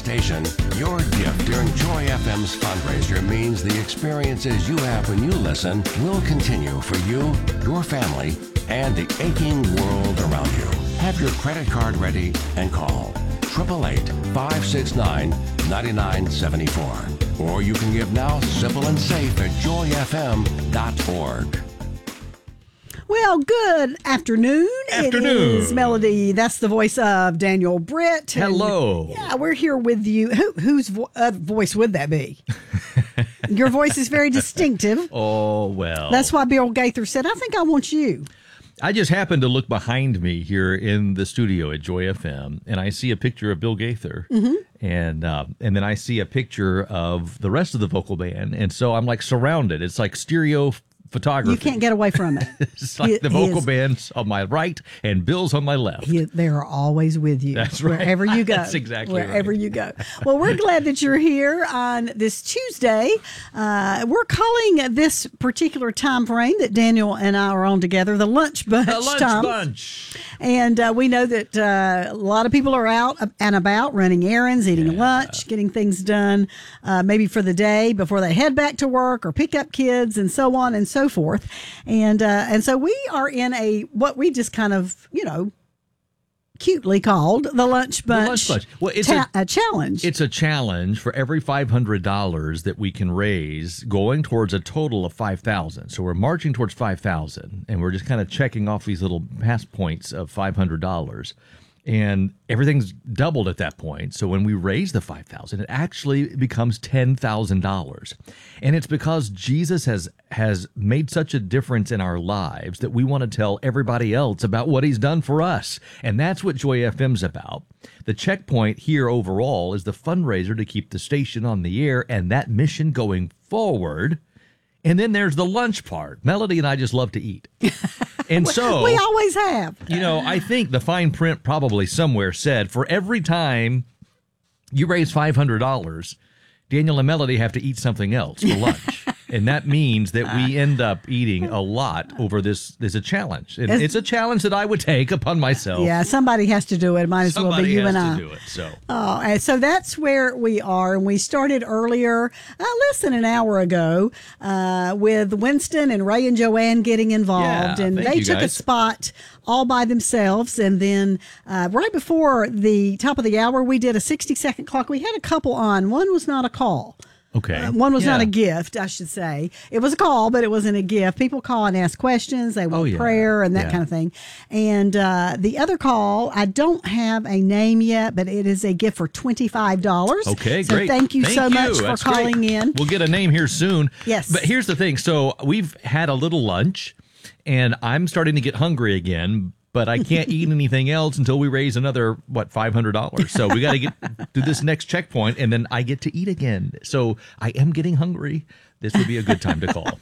station, your gift during Joy FM's fundraiser means the experiences you have when you listen will continue for you, your family, and the aching world around you. Have your credit card ready and call 888-569-9974. Or you can give now simple and safe at joyfm.org. Well, good afternoon. It is Melody. That's the voice of Daniel Britt. Hello. Yeah, we're here with you. Whose voice would that be? Your voice is very distinctive. Oh, well. That's why Bill Gaither said, I think I want you. I just happened to look behind me here in the studio at Joy FM, and I see a picture of Bill Gaither, and then I see a picture of the rest of the vocal band, and so I'm like surrounded. It's like stereo photography. You can't get away from it. It's like the vocal band's on my right and Bill's on my left. They are always with you. That's right. Wherever you go. That's exactly wherever right. you go. Well, we're glad that you're here on this Tuesday. We're calling this particular time frame that Daniel and I are on together the lunch bunch. The lunch time. bunch. And we know that a lot of people are out and about running errands, eating lunch, getting things done, maybe for the day before they head back to work or pick up kids and so on and so forth. And so we are in what we just kind of, cutely called the lunch bunch. The lunch bunch. Well, it's a challenge. It's a challenge for every $500 that we can raise, going towards a total of $5,000. So we're marching towards $5,000, and we're just kind of checking off these little pass points of $500. And everything's doubled at that point. So when we raise the $5,000, it actually becomes $10,000. And it's because Jesus has made such a difference in our lives that we want to tell everybody else about what he's done for us. And that's what Joy FM's about. The checkpoint here overall is the fundraiser to keep the station on the air and that mission going forward. And then there's the lunch part. Melody and I just love to eat. And so we always have. I think the fine print probably somewhere said for every time you raise $500, Daniel and Melody have to eat something else for lunch. And that means that we end up eating a lot over this. There's a challenge. And it's a challenge that I would take upon myself. Yeah, somebody has to do it. It might as well be you and I. Somebody has to do it. So. Oh, and so that's where we are. And we started earlier, less than an hour ago, with Winston and Ray and Joanne getting involved. Yeah, and they took a spot all by themselves. And then right before the top of the hour, we did a 60-second clock. We had a couple on. One was not a call. Okay. One was not a gift, I should say. It was a call, but it wasn't a gift. People call and ask questions. They want prayer and that kind of thing. And the other call, I don't have a name yet, but it is a gift for $25. Okay, so great. Thank you so much for calling in. We'll get a name here soon. Yes. But here's the thing. So we've had a little lunch, and I'm starting to get hungry again, but I can't eat anything else until we raise another, $500. So we got to get to this next checkpoint, and then I get to eat again. So I am getting hungry. This would be a good time to call.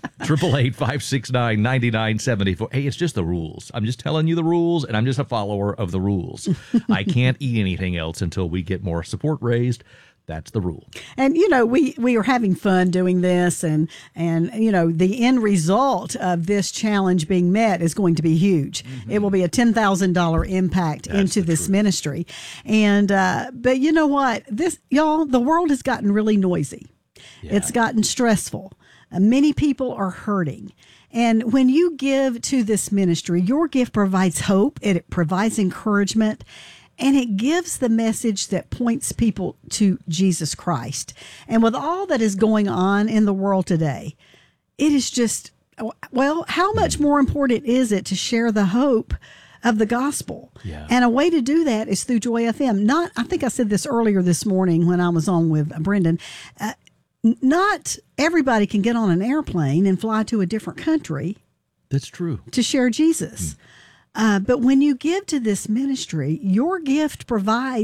888-569-9974. Hey, it's just the rules. I'm just telling you the rules, and I'm just a follower of the rules. I can't eat anything else until we get more support raised. That's the rule. And, we are having fun doing this, and the end result of this challenge being met is going to be huge. Mm-hmm. It will be a $10,000 impact into this ministry. And, but you know what? The world has gotten really noisy. Yeah. It's gotten stressful. Many people are hurting. And when you give to this ministry, your gift provides hope. It provides encouragement. And it gives the message that points people to Jesus Christ. And with all that is going on in the world today, it is just, how much more important is it to share the hope of the gospel? Yeah. And a way to do that is through Joy FM. I think I said this earlier this morning when I was on with Brendan. Not everybody can get on an airplane and fly to a different country. That's true. To share Jesus. But when you give to this ministry, your gift provides